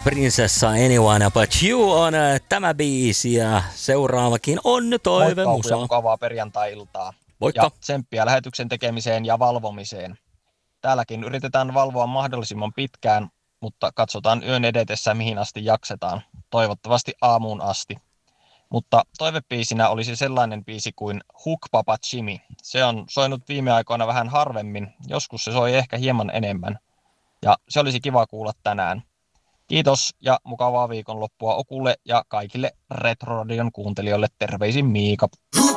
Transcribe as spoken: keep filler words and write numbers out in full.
Prinsessa Anyone But You on tämä biisi ja seuraavakin on Toive Moikka, Musa. mukavaa perjantai-iltaa. Moikka. Ja tsemppiä lähetyksen tekemiseen ja valvomiseen. Täälläkin yritetään valvoa mahdollisimman pitkään, mutta katsotaan yön edetessä mihin asti jaksetaan. Toivottavasti aamuun asti. Mutta toivebiisinä olisi sellainen biisi kuin Hook Papa Jimmy. Se on soinut viime aikoina vähän harvemmin, joskus se soi ehkä hieman enemmän. Ja se olisi kiva kuulla tänään. Kiitos ja mukavaa viikonloppua Okulle ja kaikille Retroradion kuuntelijoille. Terveisin Miika.